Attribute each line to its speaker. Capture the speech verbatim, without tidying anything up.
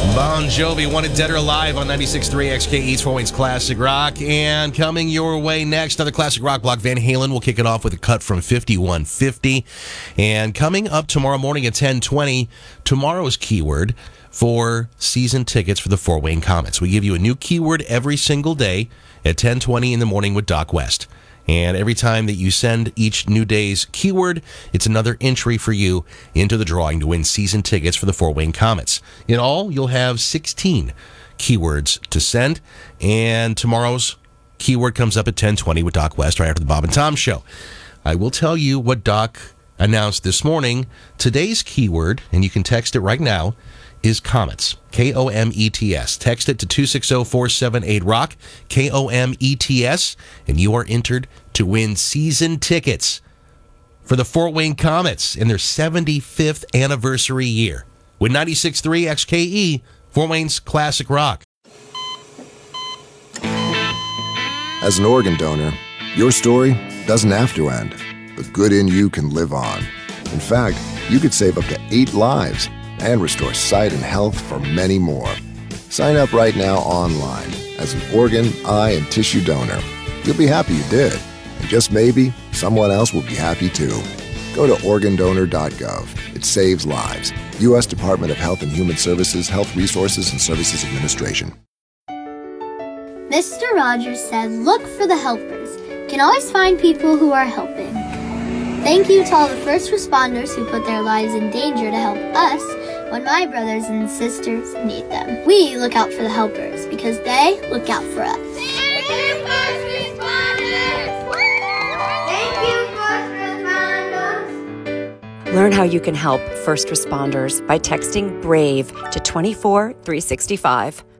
Speaker 1: Bon Jovi, Wanted Dead or Alive on ninety-six point three X K E's Fort Wayne's Classic Rock. And coming your way next, another classic rock block. Van Halen will kick it off with a cut from fifty-one fifty. And coming up tomorrow morning at ten twenty, tomorrow's keyword for season tickets for the Fort Wayne Komets. We give you a new keyword every single day at ten twenty in the morning with Doc West. And every time that you send each new day's keyword, it's another entry for you into the drawing to win season tickets for the Fort Wayne Komets. In all, you'll have sixteen keywords to send. And tomorrow's keyword comes up at ten twenty with Doc West right after the Bob and Tom Show. I will tell you what Doc announced this morning. Today's keyword, and you can text it right now, is Komets. K O M E T S. Text it to two six zero four seven eight rock, K O M E T S, and you are entered to win season tickets for the Fort Wayne Komets in their seventy-fifth anniversary year. With ninety-six point three X K E, Fort Wayne's Classic Rock.
Speaker 2: As an organ donor, your story doesn't have to end. The good in you can live on. In fact, you could save up to eight lives and restore sight and health for many more. Sign up right now online as an organ, eye, and tissue donor. You'll be happy you did, and just maybe someone else will be happy too. Go to organ donor dot gov. It saves lives. U S Department of Health and Human Services, Health Resources and Services Administration.
Speaker 3: Mister Rogers said, look for the helpers. You can always find people who are helping. Thank you to all the first responders who put their lives in danger to help us when my brothers and sisters need them. We look out for the helpers because they look out for us.
Speaker 4: Thank you, first responders! Thank you, first responders!
Speaker 5: Learn how you can help first responders by texting BRAVE to two four three six five.